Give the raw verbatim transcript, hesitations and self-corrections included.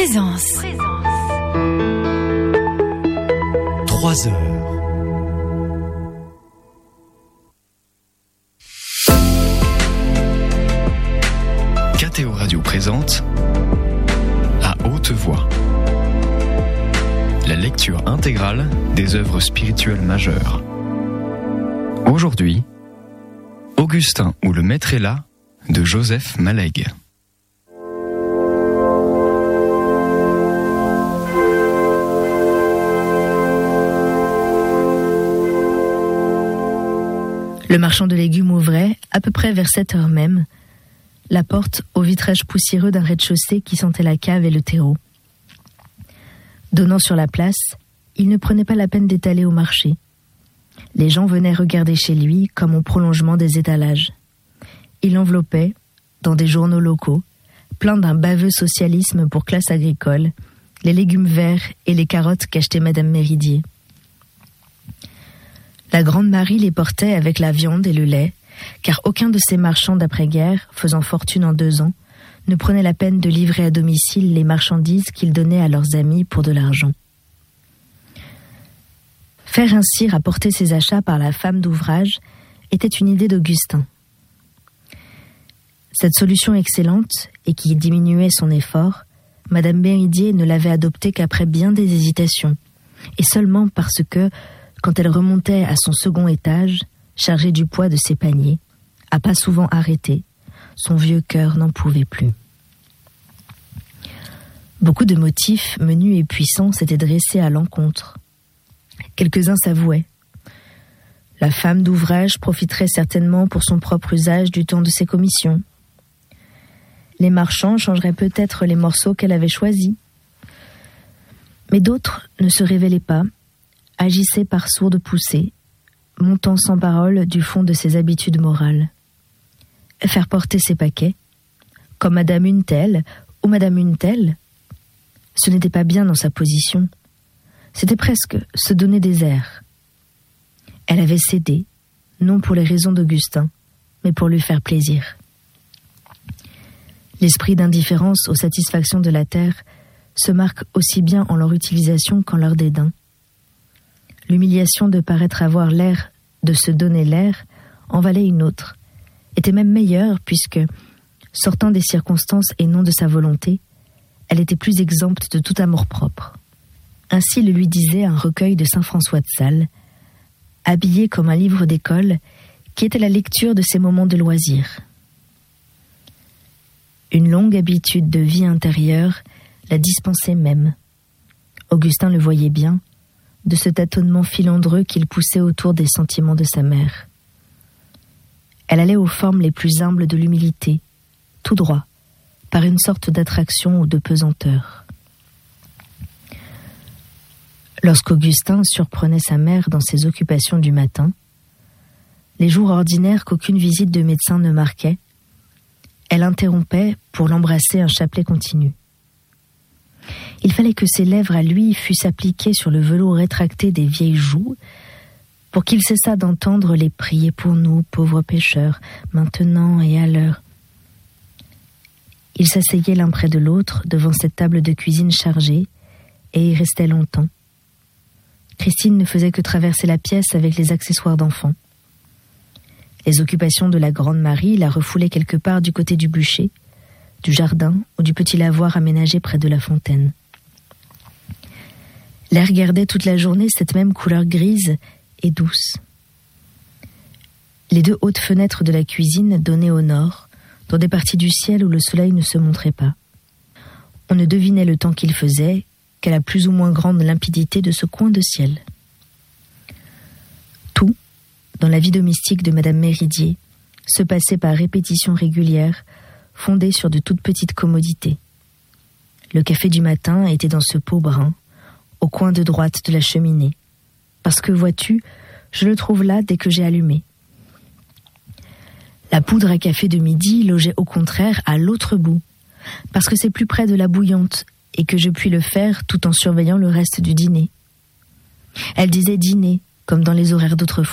Présence. Trois heures. K T O Radio présente À haute voix la lecture intégrale des œuvres spirituelles majeures. Aujourd'hui, Augustin ou le Maître est là de Joseph Maleg. Le marchand de légumes ouvrait, à peu près vers cette heure même, la porte au vitrage poussiéreux d'un rez-de-chaussée qui sentait la cave et le terreau. Donnant sur la place, il ne prenait pas la peine d'étaler au marché. Les gens venaient regarder chez lui comme au prolongement des étalages. Il enveloppait, dans des journaux locaux, pleins d'un baveux socialisme pour classe agricole, les légumes verts et les carottes qu'achetait Madame Méridier. La grande Marie les portait avec la viande et le lait, car aucun de ces marchands d'après-guerre, faisant fortune en deux ans, ne prenait la peine de livrer à domicile les marchandises qu'ils donnaient à leurs amis pour de l'argent. Faire ainsi rapporter ses achats par la femme d'ouvrage était une idée d'Augustin. Cette solution excellente, et qui diminuait son effort, Madame Méridier ne l'avait adoptée qu'après bien des hésitations, et seulement parce que, quand elle remontait à son second étage, chargée du poids de ses paniers, à pas souvent arrêtés, son vieux cœur n'en pouvait plus. Beaucoup de motifs menus et puissants s'étaient dressés à l'encontre. Quelques-uns s'avouaient. La femme d'ouvrage profiterait certainement pour son propre usage du temps de ses commissions. Les marchands changeraient peut-être les morceaux qu'elle avait choisis. Mais d'autres ne se révélaient pas, agissaient par sourde poussée, montant sans parole du fond de ses habitudes morales. Faire porter ses paquets, comme Madame une telle ou Madame une telle, ce n'était pas bien dans sa position. C'était presque se donner des airs. Elle avait cédé, non pour les raisons d'Augustin, mais pour lui faire plaisir. L'esprit d'indifférence aux satisfactions de la terre se marque aussi bien en leur utilisation qu'en leur dédain. L'humiliation de paraître avoir l'air de se donner l'air en valait une autre, était même meilleure puisque, sortant des circonstances et non de sa volonté, elle était plus exempte de tout amour-propre. Ainsi le lui disait un recueil de saint François de Sales, habillé comme un livre d'école, qui était la lecture de ses moments de loisir. Une longue habitude de vie intérieure la dispensait même. Augustin le voyait bien, de ce tâtonnement filandreux qu'il poussait autour des sentiments de sa mère. Elle allait aux formes les plus humbles de l'humilité, tout droit, par une sorte d'attraction ou de pesanteur. Lorsqu'Augustin surprenait sa mère dans ses occupations du matin, les jours ordinaires qu'aucune visite de médecin ne marquait, elle interrompait pour l'embrasser un chapelet continu. Il fallait que ses lèvres à lui fussent appliquées sur le velours rétracté des vieilles joues pour qu'il cessât d'entendre les prier pour nous, pauvres pécheurs, maintenant et à l'heure. Ils s'asseyaient l'un près de l'autre devant cette table de cuisine chargée et y restaient longtemps. Christine ne faisait que traverser la pièce avec les accessoires d'enfants. Les occupations de la grande Marie la refoulaient quelque part du côté du bûcher, du jardin ou du petit lavoir aménagé près de la fontaine. L'air gardait toute la journée cette même couleur grise et douce. Les deux hautes fenêtres de la cuisine donnaient au nord, dans des parties du ciel où le soleil ne se montrait pas. On ne devinait le temps qu'il faisait qu'à la plus ou moins grande limpidité de ce coin de ciel. Tout, dans la vie domestique de Madame Méridier, se passait par répétition régulière, fondée sur de toutes petites commodités. Le café du matin était dans ce pot brun, au coin de droite de la cheminée. Parce que, vois-tu, je le trouve là dès que j'ai allumé. La poudre à café de midi logeait au contraire à l'autre bout, parce que c'est plus près de la bouillante et que je puis le faire tout en surveillant le reste du dîner. Elle disait dîner, comme dans les horaires d'autrefois.